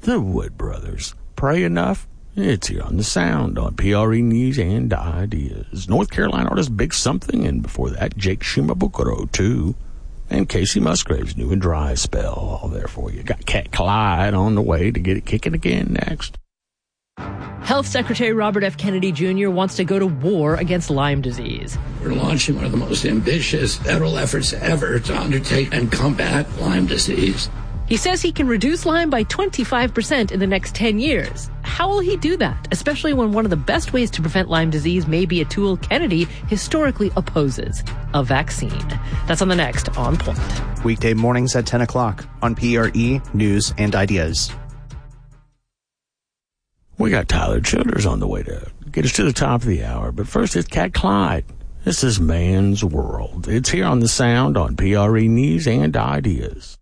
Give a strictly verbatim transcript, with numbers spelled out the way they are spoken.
The Wood Brothers. Pray enough? It's here on The Sound on P R E News and Ideas. North Carolina artist Big Something, and before that, Jake Shimabukuro, too. And Casey Musgrave's new and dry spell. All there for you. Got Cat Clyde on the way to get it kicking again next. Health Secretary Robert F. Kennedy Junior wants to go to war against Lyme disease. We're launching one of the most ambitious federal efforts ever to undertake and combat Lyme disease. He says he can reduce Lyme by twenty-five percent in the next ten years. How will he do that, especially when one of the best ways to prevent Lyme disease may be a tool Kennedy historically opposes, a vaccine? That's on the next On Point. Weekday mornings at ten o'clock on P R E News and Ideas. We got Tyler Childers on the way to get us to the top of the hour. But first, it's Cat Clyde. This is Man's World. It's here on The Sound on P R E News and Ideas.